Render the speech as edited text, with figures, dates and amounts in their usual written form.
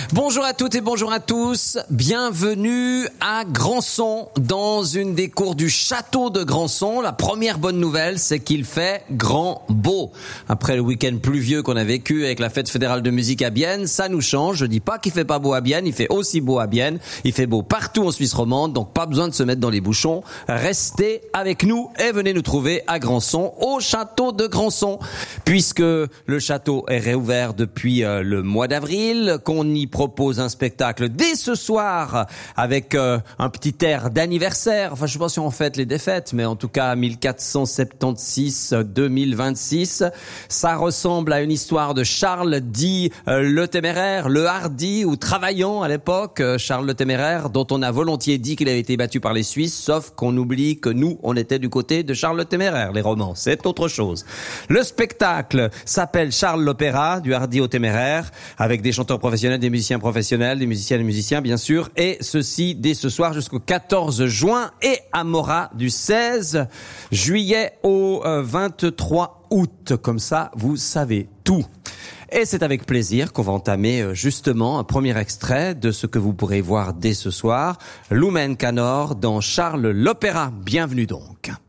Bonjour à toutes et bonjour à tous. Bienvenue à Grandson, dans une des cours du château de Grandson. La première bonne nouvelle, c'est qu'il fait grand beau. Après le week-end pluvieux qu'on a vécu avec la fête fédérale de musique à Bienne, ça nous change. Je dis pas qu'il fait pas beau à Bienne, il fait aussi beau à Bienne. Il fait beau partout en Suisse romande, donc pas besoin de se mettre dans les bouchons. Restez avec nous et venez nous trouver à Grandson, au château de Grandson. Puisque le château est réouvert depuis le mois d'avril, qu'on y propose un spectacle dès ce soir avec un petit air d'anniversaire. Enfin, je sais pas si on fête les défaites, mais en tout cas 1476-2026. Ça ressemble à une histoire de Charles dit le téméraire, le hardi ou travaillant à l'époque. Charles le téméraire, dont on a volontiers dit qu'il avait été battu par les Suisses, sauf qu'on oublie que nous, on était du côté de Charles le téméraire. Les romans, c'est autre chose. Le spectacle s'appelle Charles l'opéra, du hardi au téméraire, avec des chanteurs professionnels, des musiciens professionnels, des musiciennes et musiciens bien sûr, et ceci dès ce soir jusqu'au 14 juin et à Morat du 16 juillet au 23 août. Comme ça, vous savez tout. Et c'est avec plaisir qu'on va entamer justement un premier extrait de ce que vous pourrez voir dès ce soir, Lumen Canor dans Charles l'opéra. Bienvenue donc.